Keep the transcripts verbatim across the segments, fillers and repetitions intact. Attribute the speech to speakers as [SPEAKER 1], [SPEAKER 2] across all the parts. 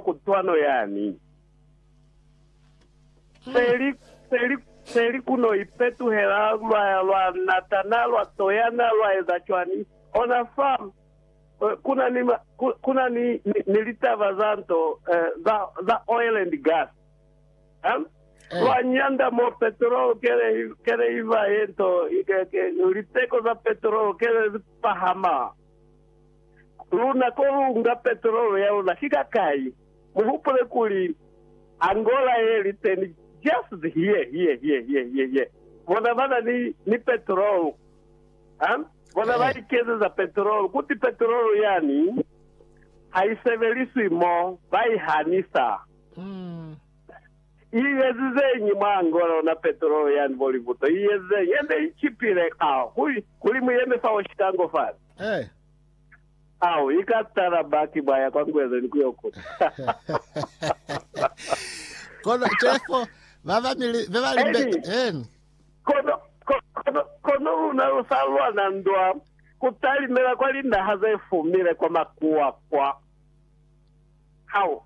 [SPEAKER 1] kutwano yani. Seli seli seli kuno ipetu hela lwa lwa natana lwa toyana lwa ezachwani. Ona fam kuna ni kuna ni nilitava zanto uh, za za oil and gas. Um? Hey. Lwa nyanda mo petrol kere kere iva ento ke uliteko za petrol kere pahama. Luna kolunga petrol ya una shika kai. Muhupole kuli Angola eli teni just here here here here here here. Wana vana ni ni petrol. Am? Wana vai keze za petrol. Kuti petrol yani haiseveliswi mo vai hanisa.
[SPEAKER 2] Mm.
[SPEAKER 1] Iyezenyi mwa Angola na petrol yani bolivuto. Iyezenyi yende ichipire kao. Kuli kuli muyende fa oshikango fa.
[SPEAKER 2] Eh.
[SPEAKER 1] Au ikatara baki baya kwa ngweze nikuyoko.
[SPEAKER 2] Kono chefo vava mili vava limbe en.
[SPEAKER 1] Kono kono kono una salwa na ndoa kutali mera kwa linda haze fumile kwa makuwa kwa. Hao.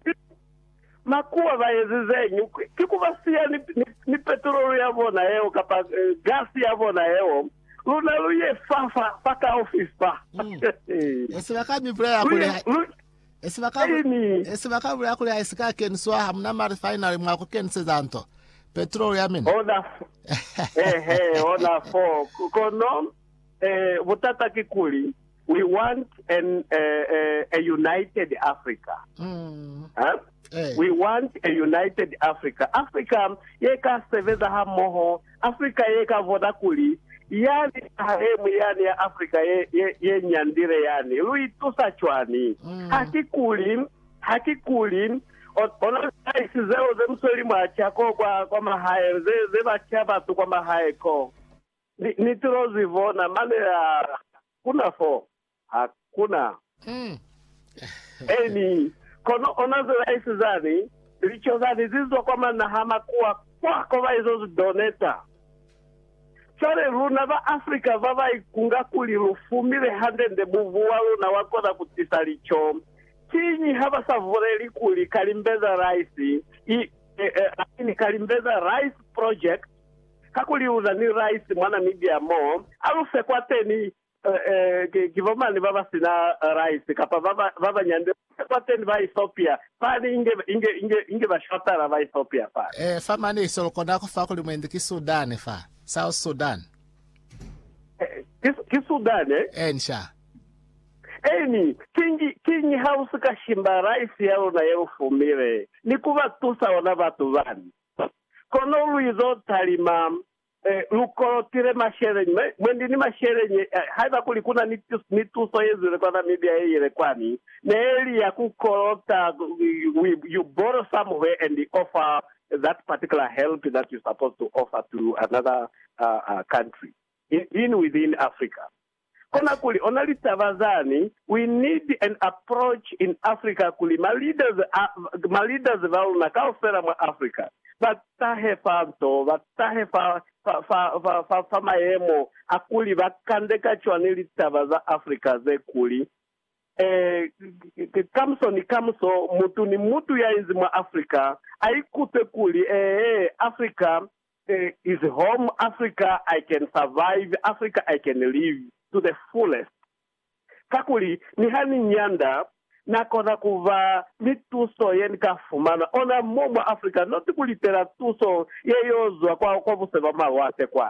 [SPEAKER 1] Makuwa vayezizenyu kikuvasia ni, ni, ni petroli yavona eo kapa eh, gasi yavona eo. Luna luye fafa paka office pa.
[SPEAKER 2] Mm. Esi wakami playa kule. Esi wakami esi wakami playa kule isika ken swa hamna ma refinery mwa ko ken sezanto. Petrol ya min.
[SPEAKER 1] Ona eh eh ona fo kono eh butata kikuli we want an uh, uh, a united Africa.
[SPEAKER 2] Mm.
[SPEAKER 1] Huh?
[SPEAKER 2] Hey.
[SPEAKER 1] We want a united Africa. Africa yeka seveza hamoho. Africa yeka voda kuli. Yani haremu yani ya Afrika ye, ye, ye nyandire yani lui tusa chwani mm. hakikuli hakikuli ona isi zeo ze msoli mwachako kwa kwa mahae ze ze bachaba tu kwa mahae ko ni, ni turozivona mane ya kuna fo hakuna
[SPEAKER 2] mm.
[SPEAKER 1] eni kono ona ze isi zani licho zani zizo kwa manahama kuwa kwa kwa hizo doneta. Sare luna va Afrika vava ikunga kuli lufumile hande nde buvuwalu na wakoda kutisa licho. Kinyi hava savureli kuli kalimbeza raisi. I, e, e, kalimbeza rice project. Kakuli uza ni raisi mwana media mo. Alufe kwa teni e, e, kivomani vava sina raisi. Kapa vava, vava nyande. Kwa teni va Ethiopia. Pani inge, inge, inge, inge va shotara va Ethiopia pa.
[SPEAKER 2] Eh, fama ni solo kodako fakuli mwendiki Sudan fa. South Sudan.
[SPEAKER 1] Kis, kis Sudan eh?
[SPEAKER 2] Ensha.
[SPEAKER 1] Eni, kingi, kingi hausu kashimba raisi yao na yao fumire. Ni kuwa tusa wana vatu vani. Kono luizo talima, eh, lukoro tire masherenye, mwendi ni masherenye, eh, haiba kulikuna nitus, nituso yezu rekwa na mibia hei rekwani. Neeli ya kukorota, we, you borrow somewhere and they offer that particular help that you're supposed to offer to another uh, uh, country in, in within Africa. Kona kuli onali tavazani, we need an approach in Africa kuli ma leaders uh, ma leaders vauna kaufera ma Africa. But tahe fanto, but tahe fa fa fa fa fa, fa maemo akuli vakandeka chwanili tavaza Africa ze kuli. Eh, kamso ni kamso mutu ni mutu ya inzi mwa Afrika aikute kuli eh, Africa eh, is home. Africa I can survive. Africa I can live to the fullest. Kakuli ni hani nyanda na kona kuva ni tuso yen kafumana ona momo Africa not kulitera tuso yeyozo kwa kwa vuseva mawate kwa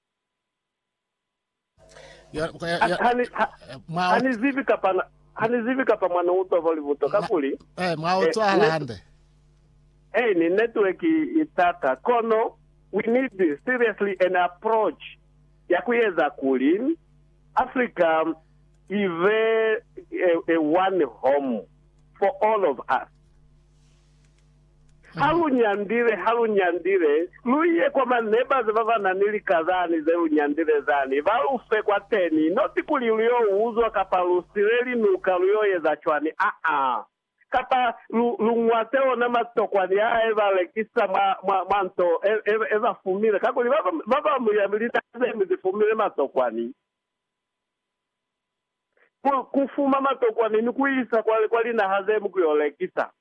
[SPEAKER 1] hani hani zivi kapana Hanizivi kapa mwana uto volivuto kakuli.
[SPEAKER 2] Eh, mwa uto halande.
[SPEAKER 1] Eh, ni network itata. Kono, we need seriously an approach. Ya kuyeza kuli. Africa is a, a one home for all of us. Mm-hmm. Halu nyandire, halu nyandire. Luye kwa maneba zivava nanili kazani ze unyandire zani. Valu ufe kwa teni. Noti kuli ulio uuzwa kapa lusireli nuka ulio yeza chwani. Ah-ah. Kapa lungwateo na matokwani. Ah, eva lekisa ma, ma, manto. Eva, eva fumile. Kakuli vava, vava muyamilita zemi fumile matokwani. Kufuma matokwani ni kuisa kwa, kwa lina hazemu kuyolekisa.